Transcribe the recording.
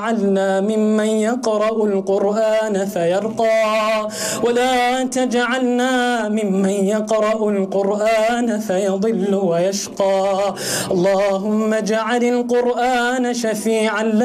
اجعلنا ممن يقرأ القرآن فيرقى ولا تجعلنا ممن يقرأ القرآن فيضل ويشقى. اللهم اجعل القرآن شفيعا